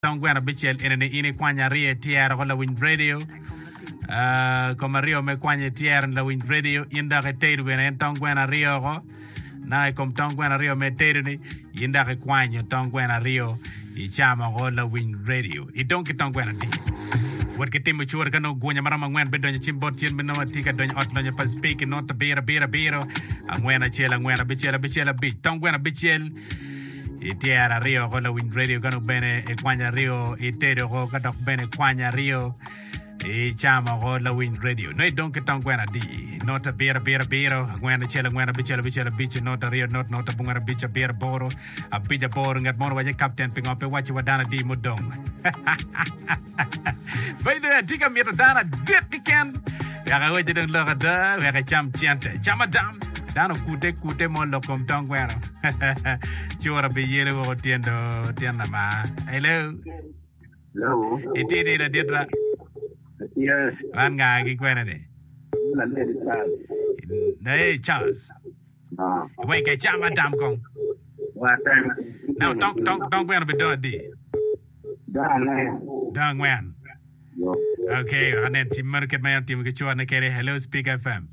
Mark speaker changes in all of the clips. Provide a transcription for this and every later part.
Speaker 1: Tongwena bichel ini kwanya rie tier ko la Wind Radio. Como rio me kwanya tier la Wind Radio inda ke teru en tongwena rio ko. Na kom tongwena rio me teru ni inda ke kwanya tongwena rio I chama ko la Wind Radio. I don't ke tongwena ti. Wat ke timu chuar kano gonya marama ngwen bedonya chimbot chen beno tika donya otlonya pa speak not the bira ngwena chela ngwena bichela bit tongwena bichel Itiara Rio con la Wind Radio kanu bene e kwanya Rio itero ko kadok bene kwanya Rio e chama con la Wind Radio no don ke tongwena di nota bira ngwena chela ngwena bichela biche nota Rio nota bungara bicha bira boro a bija boro ngat mono waje captain pingo pe wachi wadana di mudong Baida tika mira dana dit weekend ya ga waje dong lo kada ya ga cham chiante chama dam Dano kute mo lokom tongwero. Chora be yere wo tienda ma. Hello.
Speaker 2: Hello.
Speaker 1: Itiri la ditra.
Speaker 2: Yes.
Speaker 1: Nga ki kwena de.
Speaker 2: La lady Charles.
Speaker 1: Hey Charles. Wait ke chama dam kong.
Speaker 2: What time?
Speaker 1: Now tongwero be do di. Dangwen.
Speaker 2: Yo.
Speaker 1: Okay, anen timmer ke ma tim ke chua na kere Hello Speak FM.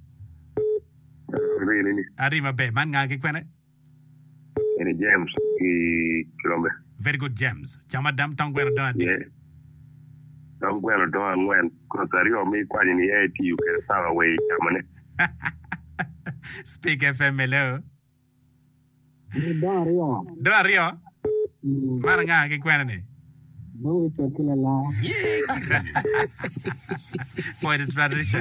Speaker 1: Arriva be man nga ki kwena.
Speaker 2: Any James ki Kilombe.
Speaker 1: Very good James. Chama dam tongwero do di.
Speaker 2: Yeah. Tongwero do ngwen ko tario mi kwani ni eti ke sawa we chamane.
Speaker 1: Speak FM hello. Do Rio. Man nga ki kwena ni.
Speaker 3: No, it's a killer law.
Speaker 1: For the tradition.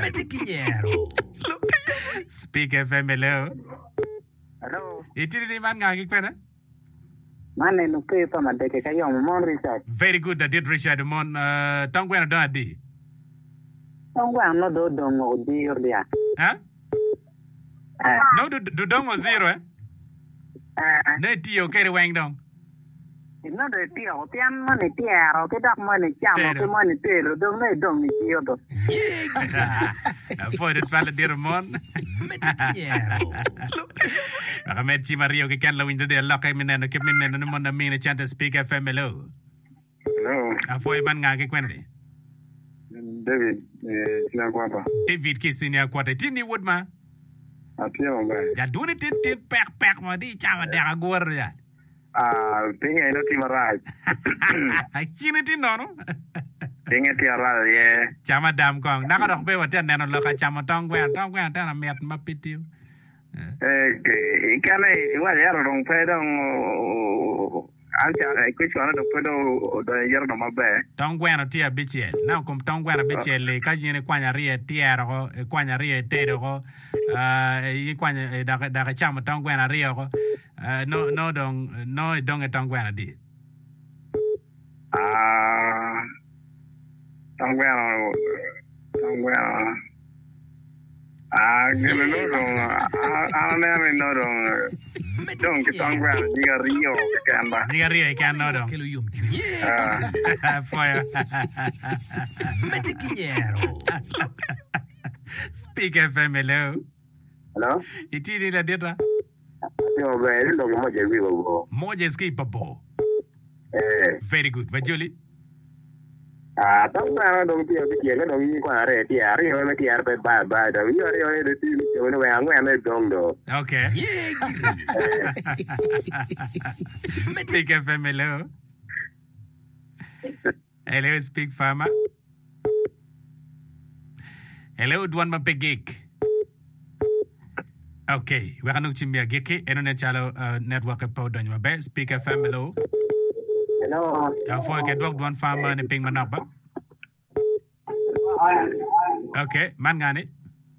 Speaker 1: Speak FM hello.
Speaker 3: Hello.
Speaker 1: Itiri man nga ki kwena.
Speaker 3: Man, no pay for my deck. I am more research.
Speaker 1: Very good. I did Richard Mon tongwena do di.
Speaker 3: Someone not do no dear there.
Speaker 1: Huh? No do dong was zero eh? No tio kere wang dong.
Speaker 3: No, the dear, Tian money, dear, or the dark money, jam, the money, tail, don't they don't need you.
Speaker 1: For the fella dear Mon. I met Chimario che can la window de lock him in and keep in and on the mean chant to speak FM hello.
Speaker 2: Hello.
Speaker 1: A foy man nga ke kwenri.
Speaker 2: David Sinakwapa.
Speaker 1: David Kisinia kwata tini woodma.
Speaker 2: Atia mbe.
Speaker 1: Ya duni tin pek ma di chama de agor ya.
Speaker 2: Pinga ino timarai.
Speaker 1: Chini tin no.
Speaker 2: Pinga tiarai ye.
Speaker 1: Chama dam kong. Naka dok be waten neno loka chama tongwen tana met mapitiu.
Speaker 2: Ikane iwa yaro dong pedong Alcha question do pedo do yaro no mabe.
Speaker 1: Tongwen tia bichel. Now kom tongwen bichel le ka jine kwanya rie tiara ko kwanya rie tero ko I kwanya da chama tongwen rie ko no dong e tongwen di.
Speaker 2: Tongwen no dong ke tongwen diga Rio kamba.
Speaker 1: Diga rie kan no dong. Fire. Speak FM hello.
Speaker 2: Hello.
Speaker 1: Itiri la dita.
Speaker 2: Yo be ndo moja vivo.
Speaker 1: Moja skippable. Very good. Vajuli.
Speaker 2: Tongwen dong pia pia dong ni kwa re tia Rio me tia pe ba da Rio de ti no we angwe me dong do.
Speaker 1: Okay. Speak FM hello. Hello, speak farmer. Hello, Duan Mapegik. Okay, we are going to giki. Internet channel network po don mabe. Speak FM hello.
Speaker 3: Hello.
Speaker 1: Ya for get work Duan farmer ni ping manaba. Okay, man ngani.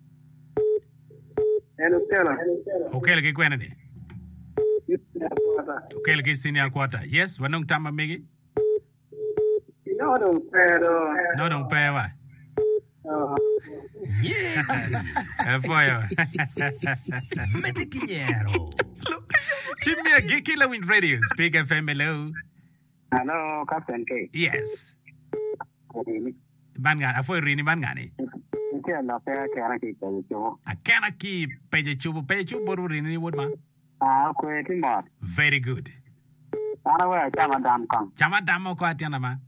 Speaker 2: Hello, Stella.
Speaker 1: Okay, lagi kwena ni. Okay, lagi senior quarter. Yes, wanong tama migi.
Speaker 2: No,
Speaker 1: don't pay wa. Foyo. Chimia Giki la Wind Radio. Speak FM hello.
Speaker 3: Hello, Captain K.
Speaker 1: Yes. Man ngani. Afoy rini man ngani. Akana ki peje chubu boru rini wood ma.
Speaker 3: Okay,
Speaker 1: Very good.
Speaker 3: Para we chama dam kang.
Speaker 1: Chama damo ko atiana ma.